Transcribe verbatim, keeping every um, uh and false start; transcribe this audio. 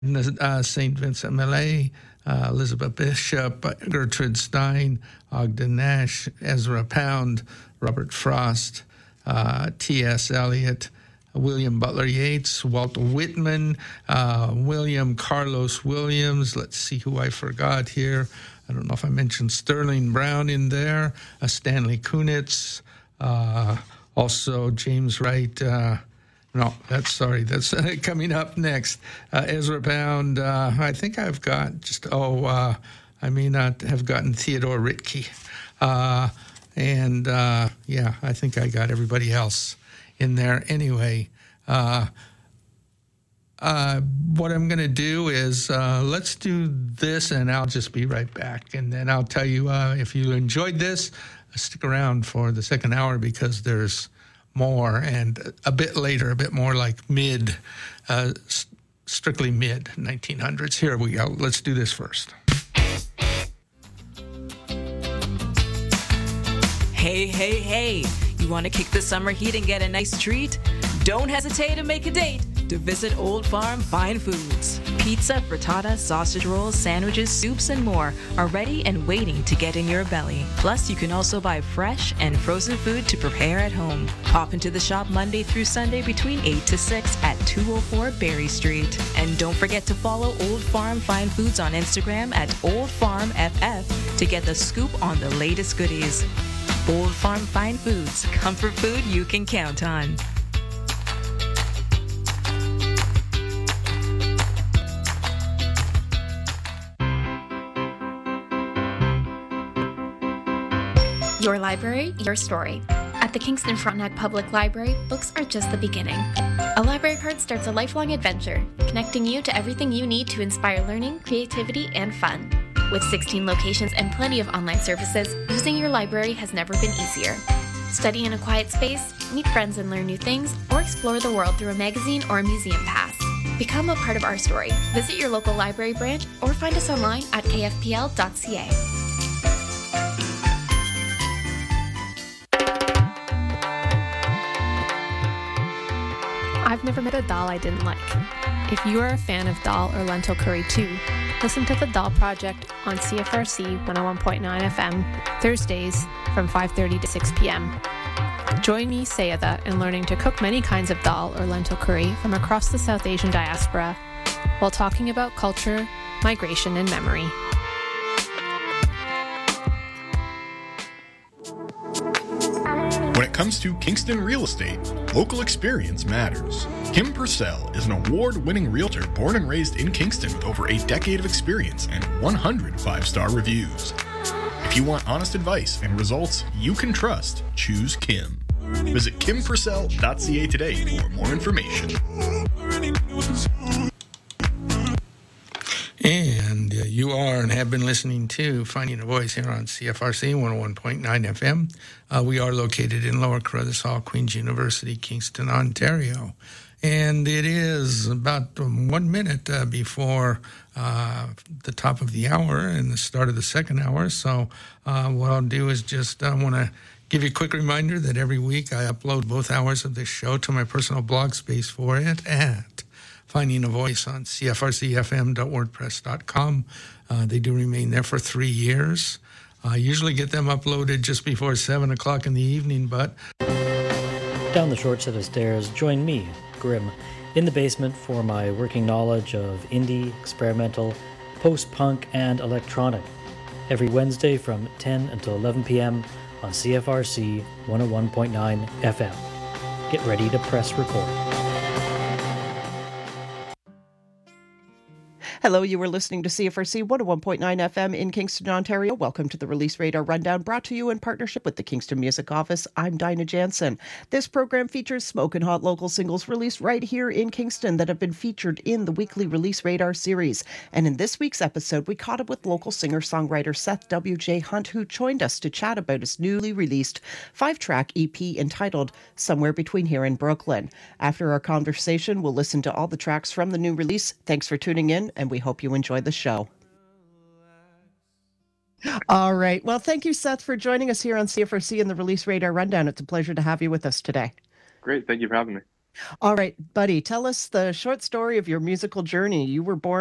uh, Saint Vincent Millay, uh, Elizabeth Bishop, Gertrude Stein, Ogden Nash, Ezra Pound, Robert Frost, uh, T S. Eliot, William Butler Yeats, Walt Whitman, uh, William Carlos Williams. Let's see who I forgot here. I don't know if I mentioned Sterling Brown in there, uh, Stanley Kunitz, uh, also James Wright. Uh, no, that's sorry. That's uh, coming up next. Uh, Ezra Pound. Uh, I think I've got just, oh, uh, I may not have gotten Theodore Ritke. Uh, and uh, yeah, I think I got everybody else in there anyway. Uh, uh, what I'm going to do is uh, let's do this, and I'll just be right back. And then I'll tell you uh, if you enjoyed this, stick around for the second hour because there's more, and a bit later, a bit more like mid, uh, strictly mid nineteen hundreds. Here we go. Let's do this first. Hey, hey, hey. You want to kick the summer heat and get a nice treat? Don't hesitate to make a date to visit Old Farm Fine Foods. Pizza, frittata, sausage rolls, sandwiches, soups, and more are ready and waiting to get in your belly. Plus, you can also buy fresh and frozen food to prepare at home. Pop into the shop Monday through Sunday between eight to six at two oh four Berry Street. And don't forget to follow Old Farm Fine Foods on Instagram at Old Farm F F to get the scoop on the latest goodies. Old Farm Fine Foods, comfort food you can count on. Your library, your story. At the Kingston Frontenac Public Library, books are just the beginning. A library card starts a lifelong adventure, connecting you to everything you need to inspire learning, creativity, and fun. With sixteen locations and plenty of online services, using your library has never been easier. Study in a quiet space, meet friends and learn new things, or explore the world through a magazine or a museum pass. Become a part of our story. Visit your local library branch or find us online at k f p l dot c a. I've never met a dal I didn't like. If you are a fan of dal or lentil curry too, listen to The Dal Project on C F R C one oh one point nine F M, Thursdays from five thirty to six p.m. Join me, Sayada, in learning to cook many kinds of dal or lentil curry from across the South Asian diaspora while talking about culture, migration, and memory. When it comes to Kingston real estate, local experience matters. Kim Purcell is an award-winning realtor born and raised in Kingston with over a decade of experience and one hundred five-star reviews. If you want honest advice and results you can trust, choose Kim. Visit kim purcell dot c a today for more information. And uh, you are and have been listening to Finding a Voice here on C F R C one oh one point nine F M. Uh, we are located in Lower Carruthers Hall, Queen's University, Kingston, Ontario. And it is about um, one minute uh, before uh, the top of the hour and the start of the second hour. So uh, what I'll do is just uh, want to give you a quick reminder that every week I upload both hours of this show to my personal blog space for it at Finding a Voice on c f r c f m dot wordpress dot com. Uh, they do remain there for three years. I usually get them uploaded just before seven o'clock in the evening, but... Down the short set of stairs, join me, Grim, in the basement for my working knowledge of indie, experimental, post-punk, and electronic. Every Wednesday from ten until eleven p.m. on C F R C one oh one point nine F M. Get ready to press record. Hello, you are listening to C F R C one oh one point nine F M in Kingston, Ontario. Welcome to the Release Radar Rundown, brought to you in partnership with the Kingston Music Office. I'm Dinah Jansen. This program features smoking hot local singles released right here in Kingston that have been featured in the weekly Release Radar series. And in this week's episode, we caught up with local singer-songwriter Seth W J Hunt, who joined us to chat about his newly released five-track E P entitled Somewhere Between Here and Brooklyn. After our conversation, we'll listen to all the tracks from the new release. Thanks for tuning in, and we hope you enjoy the show. All right. Well, thank you, Seth, for joining us here on C F R C and the Release Radar Rundown. It's a pleasure to have you with us today. Great. Thank you for having me. All right, buddy, tell us the short story of your musical journey. You were born